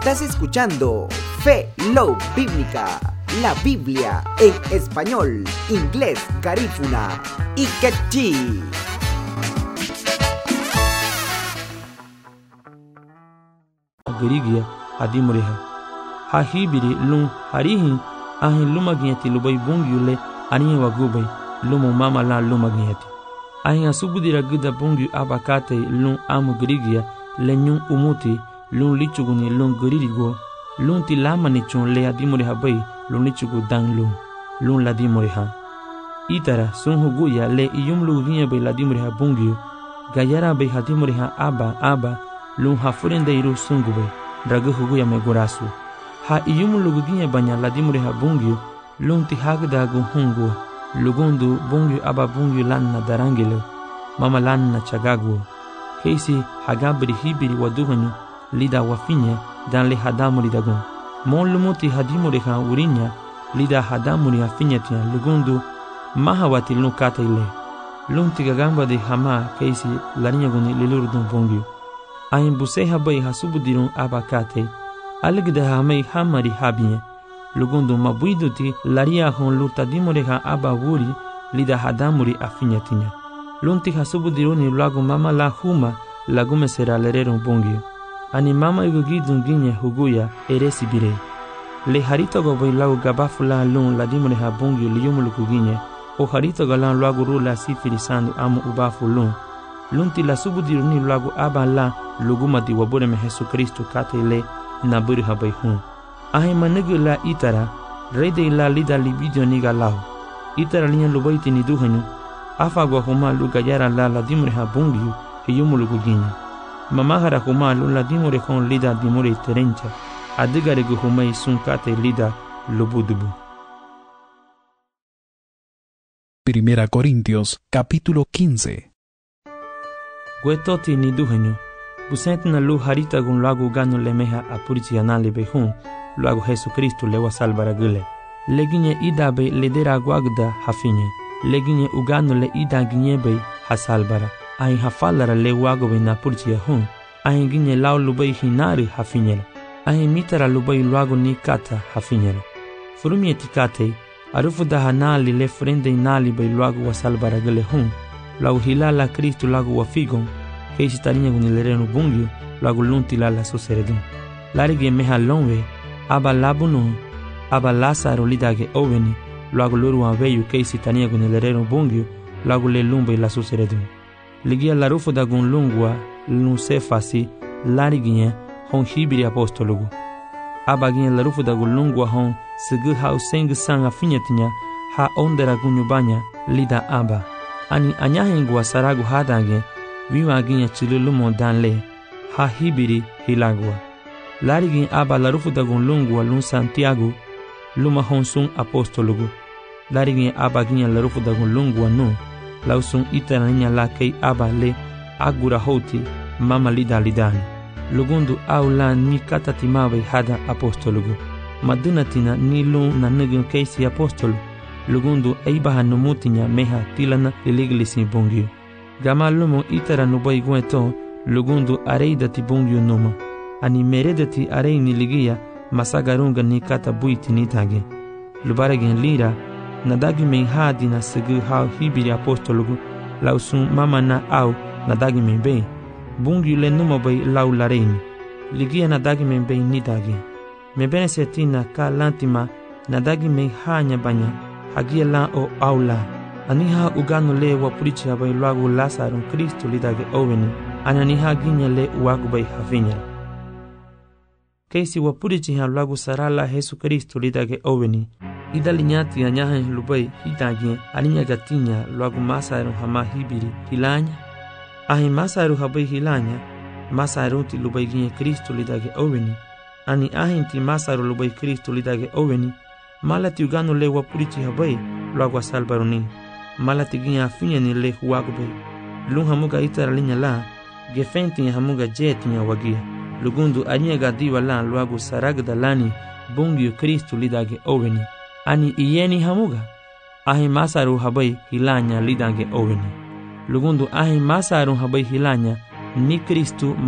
Estás escuchando Fe Love Bíblica, la Biblia en español, inglés, garífuna y quechí. Garigia adimuriha hahibiri lum harihi ahin lumagiati lubai bungyule aniye wagubai lumu mama la lumagiati ahin asubudira gida bungyu abakate lum amu garigia lenyun umuti lum lichuguni lum garirigo lum tilama nichun le adimuriha bai lum lichugu dang lum ladimuriha itara sun huguya le iyumlu ginya bai ladimuriha bungyu gayara bai hadimuriha aba lum hafurendeiru sungube draga huguya megurasu ha iyumulu ginya banya ladimuriha bungyu lum ti hagdagu hungu lugundu bungyu aba bungyu lanna darangile mama lanna chagagu keisi hagabri hibiri waduhanyu lida wafinya dan le hadamuri dagun mon lumuti hadimuriha urinya lida hadamuri afinyatia lugundu mahawati lukata ile lum ti gagamba de hama keisi larinya guni lilurdun bungyu ayin buseha bai hasubudirun abakate aligda hamai hamari habiye lugundu mabuiduti laria hon lutadimoreha abawuri lida hadamuri afinyatinya lunti hasubudiruni lagu mama la huma lagume sera lererun bongio ani mama igugidun ginye huguya eresibire le harito go bai lagu gabafula lun ladimoreha bongio liyumuluku ginye o harito galan lagu rula sifirisandu amu ubafu lunti la subudiruni lagu abala luguma di wabure me Yesu Kristo katele na buri habai hun ahe manegu la itara rede la lida libidio niga lao itara linya lubaiti ni duhanyu afa gwa huma luga yara la dimure ha bungiu hiyumulu guginya mamahara huma la dimure hon lida dimure terencha adigare gu huma sun kate lida lubudubu. Primera Corintios capítulo 15. Gwetoti ni duhanyu busent na lu harita gun lagu ganu lemeha apurici anale behun lagu Yesu Kristo lewa salvara gule leginye ida be ledera gwagda hafinye leginye uganu le ida ginye be hasalbara ahin hafalara le wago be na purici hun ahin ginye lau lubai hinari hafinyela ahin mitara lubai lagu ni kata hafinyela furumi etikate arufu da hanali le frende inali be lagu wasalbara gule hun lagu hilala Kristo lagu wafigon keisi tarinya gunilerenu bungyu lagu lunti la soseredun larige meha lonwe aba labunu aba Lazaro lidage oveni lagu luru aveyu keisi tarinya gunilerenu bungyu lagu le lumbe la soseredun ligia la rufu da gun lungwa lun sefasi larige hon hibiri apostologu aba gine la rufu da gun lungwa hon segu hau sengu sanga finyatinya ha ondera gunyubanya lida aba ani anyahengwa saragu hadange viwa ginya chilulumo danle ha hibiri hilagwa larigin aba larufu dagun lungwa lun Santiago luma honsun apostologu larigin aba ginya larufu dagun lungwa no lausun itananya la kei aba le agura hoti mama lidani lugundu aula ni katatimawe hada apostologu madunatina ni lun na nugun keisi apostolo lugundu eibaha numutinya meha tilana liliglisi bungyu gama lumo itara nubai gweto lugundu areidati bungyu numa ani meredati areini ligia masagarunga ni kata buiti ni tage lubaregen lira nadagi men hadi na segu hau hibiri apostologu lausun mama na au nadagi men bei bungyu le numa bai lau lareini ligia nadagi men bei ni dage mebene setina ka lantima nadagi men hanya banya hagia la o aula aniha ugano le wapurichi abai lagu Lazaro Kristo lidage oveni ananiha ginya le wagu bai hafinya keisi wapurichi ha lagu sarala Yesu Kristo lidage oveni idalinyati anyaha lubai hidage aninya gatinya lagu Masaro hama hibiri hilanya ahi Masaro habai hilanya Masaro ti lubai ginya Kristo lidage oveni ani ahinti Masaro lubai Kristo lidage oveni malati ugano le wapurichi habai lagu salbaruni malati ginya afinya ni le huagube lung hamuga itara linya la gefenti hamuga jetinya wagia lugundu anyega diwa la lagu saragda lani bungyu Kristo lidage oveni ani iyeni hamuga ahi Masaru habai hilanya lidage oveni lugundu ahi Masaru habai hilanya ni Kristo